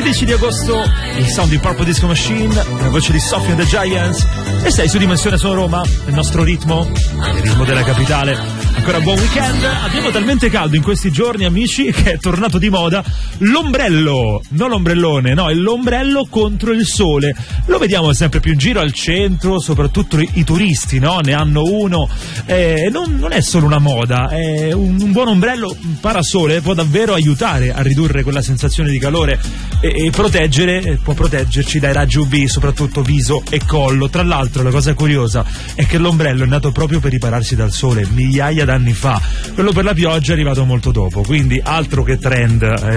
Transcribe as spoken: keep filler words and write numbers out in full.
undici di agosto, il sound di Purple Disco Machine, la voce di Sophie and the Giants, e sei su Dimensione Sono Roma, il nostro ritmo, il ritmo della capitale. Ancora buon weekend. Abbiamo talmente caldo in questi giorni, amici, che è tornato di moda l'ombrello, non l'ombrellone, no, è l'ombrello contro il sole. Lo vediamo sempre più in giro al centro, soprattutto i, i turisti, no? Ne hanno uno. Eh, non, non è solo una moda, è un, un buon ombrello, un parasole può davvero aiutare a ridurre quella sensazione di calore e, e proteggere, può proteggerci dai raggi U V, soprattutto viso e collo. Tra l'altro la cosa curiosa è che l'ombrello è nato proprio per ripararsi dal sole migliaia d'anni fa. Quello per la pioggia è arrivato molto dopo, quindi altro che trend. Eh,